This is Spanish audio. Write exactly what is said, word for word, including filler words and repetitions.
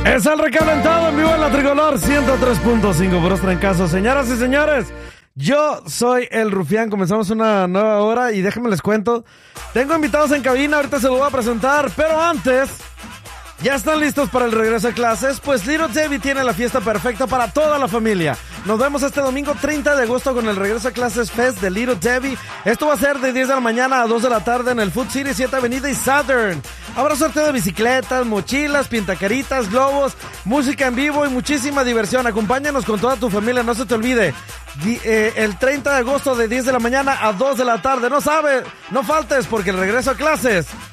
Es el recalentado en vivo en la Tricolor ciento tres punto cinco, puros trancazos. Señoras y señores, yo soy el Rufián. Comenzamos una nueva hora y déjenme les cuento. Tengo invitados en cabina, ahorita se los voy a presentar, pero antes, ¿ya están listos para el regreso a clases? Pues Little Debbie tiene la fiesta perfecta para toda la familia. Nos vemos este domingo treinta de agosto con el regreso a clases Fest de Little Debbie. Esto va a ser de diez de la mañana a dos de la tarde en el Food City, siete Avenida y Southern. Habrá sorteo de bicicletas, mochilas, pintacaritas, globos, música en vivo y muchísima diversión. Acompáñanos con toda tu familia, no se te olvide. Di, eh, el treinta de agosto de diez de la mañana a dos de la tarde. No sabes, no faltes porque el regreso a clases